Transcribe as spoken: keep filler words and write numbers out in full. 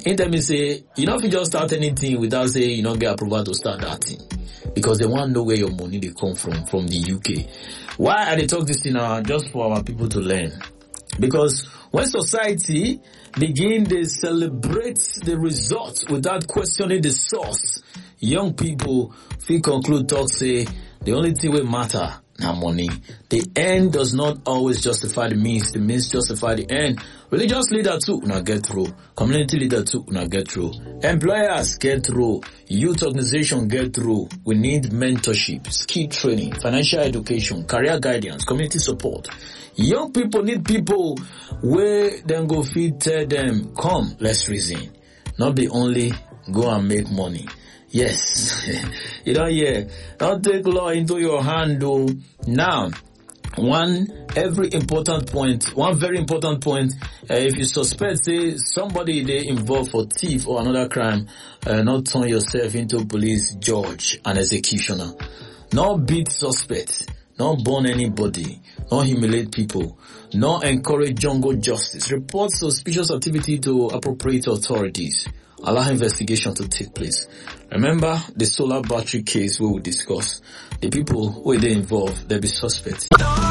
in them say, you know, if you just start anything without saying you don't get approval to start that thing. Because they want to know where your money they come from, from the U K. Why are they talk this thing now? Just for our people to learn. Because when society begin to celebrate the results without questioning the source, young people feel conclude talk say the only thing will matter now money. The end does not always justify the means. The means justify the end. Religious leader too, now get through. Community leader too, now get through. Employers get through. Youth organization get through. We need mentorship, skill training, financial education, career guidance, community support. Young people need people where then go feed tell them, come, let's reason. Not be only go and make money. Yes. You don't hear. Don't take law into your hand though. Now, one every important point, one very important point, uh, if you suspect, say, somebody they involved for thief or another crime, uh, not turn yourself into police, judge, and executioner. Not beat suspects, not burn anybody, not humiliate people, not encourage jungle justice. Report suspicious activity to appropriate authorities. Allow investigation to take place. Remember the solar battery case we will discuss. The people who are involved, they'll be suspects.